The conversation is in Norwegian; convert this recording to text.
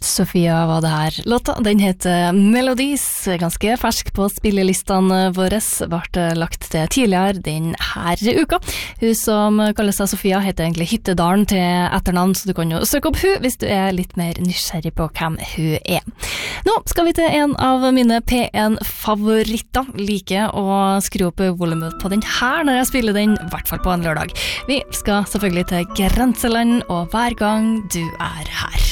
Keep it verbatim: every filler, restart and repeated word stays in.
Sofia var det her. Låta, den heter Melodies, ganske fersk på spillelistene våre, ble lagt til tidligere denne uka. Hun som kaller seg Sofia heter egentlig Hyttedalen til etternavn, så du kan jo søke opp hun hvis du er litt mer nysgjerrig på hvem hun er. Nå skal vi til en av mine P en-favoritter. Liker å skru opp volumet på den her når jeg spiller den, i hvert fall på en lørdag. Vi skal selvfølgelig til Grenseland, og hver gang du er her.